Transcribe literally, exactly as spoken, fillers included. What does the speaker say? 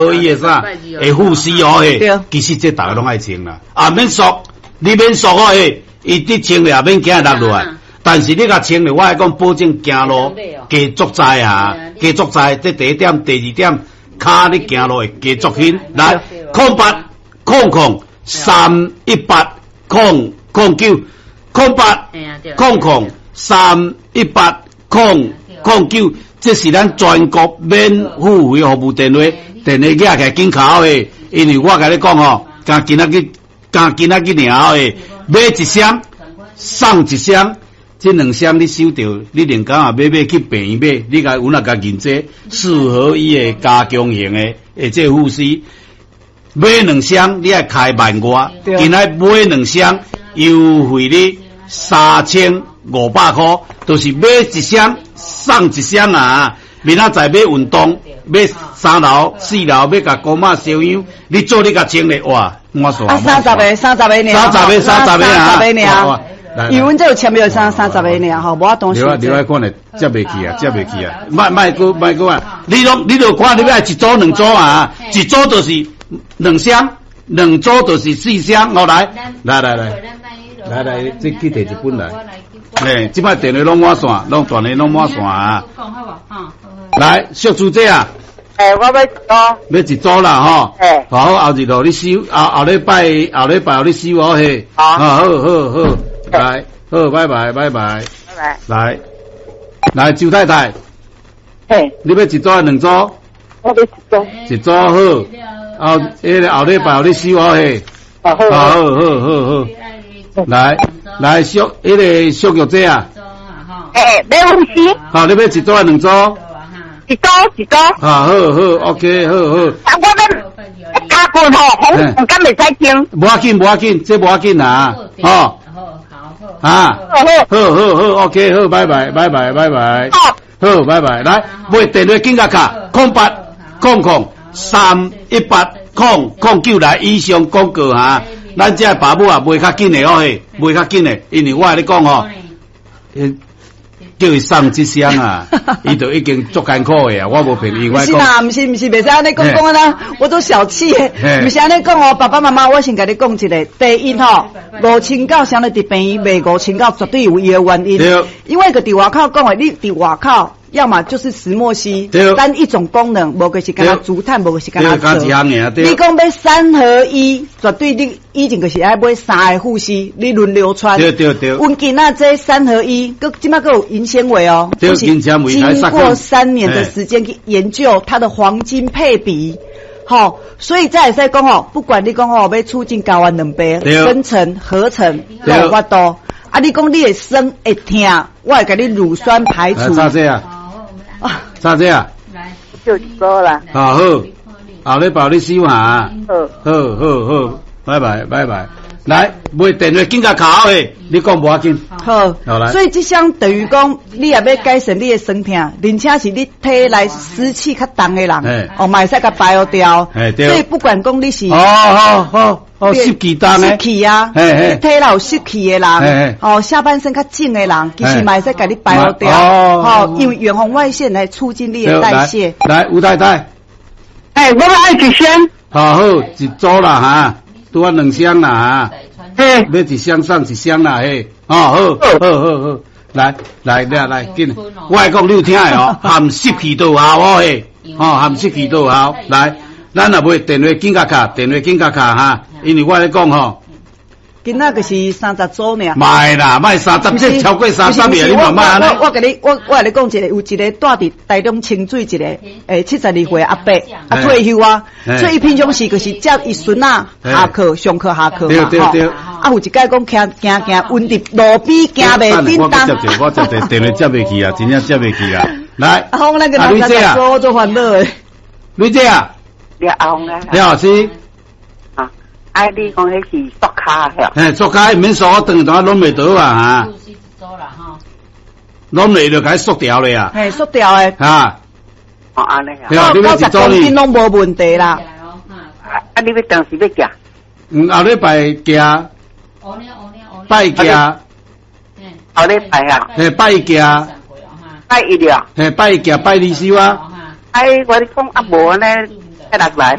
伊个啥会护膝哦嘿，其实这大家拢爱穿啦，啊免缩，你免缩哦嘿，伊伫穿了免惊落落来，但是你甲穿了，我来讲保证行路加足载啊，加足载，这第一点，第二点，骹你行路会加足轻。来，空八空空三一八空空九空八空空三一八空空九，这是咱全国免付费服务电话。电话寄起来紧考的，因为我甲你讲吼，刚今仔日，刚今仔日尔的，买一箱送一箱，这两箱你收到，你连讲啊买买去病院买，你甲有哪甲认这适合伊的加强型的，诶，这护士买两箱你爱开万外，今仔买两箱优惠你三千五百块，就是买一箱送一箱啊。明仔载买运动，买三楼、四楼，要甲姑妈烧香，你做你甲清理哇，我说啊， 三十个，三十个呢， 三十个，三十个啊， 三十个呢，因为阮这有签约三三十个呢，吼，无法当时。 另外另外看咧，接袂起啊，接袂起啊，卖卖个卖个啊，你拢你著看你要一组两组啊，一组就是两箱，两组就是四箱，我来，来来来，来来，这去摕一本来。诶，即摆电话拢满线，拢断的拢满线啊。讲好无？哈。来，小猪姐啊。 诶，我要一组。 要一组啦，吼。 诶。 好，后日落你收，后后礼拜后礼拜你收好嘿。好。好好好，来，好，拜拜拜拜。拜拜。来，来，周太太。 嘿。你要一组还两组？ 我要一组。 一组好。后迄个后礼拜你收好嘿。好好好好好好。来来，小迄个小玉姐啊。 诶，买护士。 好，你要一组还两组？ 一组一组。 啊，好好 ，OK， 好好。 啊，我要加棍吼，红红敢袂使惊。 无要紧，无要紧，这无要紧啊，吼。好，好。啊，好好好好 ，OK， 好，拜拜，拜拜，拜拜。好，好，拜拜。来，买电话紧甲卡，空八空空三一八空空九来以上广告哈。咱这爸母啊，卖较紧的哦嘿，卖较紧的，因为我跟你讲吼，叫伊送一箱啊，伊就已经足艰苦的啊，我无骗伊，我讲。 是啦，不是不是，袂使安尼讲讲啦，我都小气的，不是安尼讲哦，爸爸妈妈，我先甲你讲一个，第一吼，五千九想咧伫病院卖五千九，绝对有伊的原因，对，因为个伫外口讲的，你伫外口。要么就是石墨烯，单一种功能，无个是干那竹炭，无个是干那做。你讲要三合一，绝对你以前就是爱买三个护膝，你轮流穿。 对对对。 阮囡仔这三合一，佮即摆佮有银纤维哦，就是经过三年的时间去研究它的黄金配比。好，所以再会使讲哦，不管你讲哦，要促进睾丸卵白生成、合成，都有法度。啊，你讲你会酸会痛，我会甲你乳酸排除。 啥子啊？啊，啥子啊？ 来，就一组啦。 好好，后礼拜你收下。好，好好好，拜拜拜拜。来，买电话紧甲卡诶，你讲无要紧。 好，好来。所以这项等于讲，你也要改善你的酸痛，而且是你体内湿气较重的人，哦，嘛会使甲排掉。所以不管讲你是哦好好哦湿气重诶， 湿气啊，体内有湿气的人，哦下半身较紧的人，其实嘛会使甲你排掉。哦，因为远红外线来促进你的代谢。 来，吴太太， 哎，我爱一箱。 好好，一组啦哈。拄啊两箱啦哈，嘿，要一箱送一箱啦嘿，哦好，好好好，来来来来，紧，我来讲你有听的哦，含湿气都有效哦嘿，哦含湿气都有效，来，咱也买电话紧甲卡，电话紧甲卡哈，因为我来讲吼。 今仔个是三十组呢， 卖啦，卖三十，这超过三十个，你慢慢安尼。 我我跟你，我我跟你讲一个，有一个住伫台中清水一个，诶，七十二岁阿伯，啊退休啊，所以伊平常时就是接伊孙仔下课、上课、下课嘛，吼。啊，有一届讲行行行，温伫路边行袂叮当。 我接着，我接着，电话接袂起啊，真正接袂起啊。来， 阿红那个男的说做欢乐诶， 吕姐啊， 你阿红啊， 你好是。 哎，你讲迄是塑卡吓？ 嘿，塑卡免塑，我等下拢袂到啊哈。拢袂就该塑掉了啊。 嘿，塑掉诶。 哈。 哦，安尼啊。 对啊，你要一组呢？ 拢无问题啦。 啊，你要当时要寄？ 嗯，后礼拜寄。拜寄。 后礼拜啊。 嘿，拜寄。 拜一了。 嘿，拜寄拜二收啊。 哎，我你讲啊无呢。 再落来。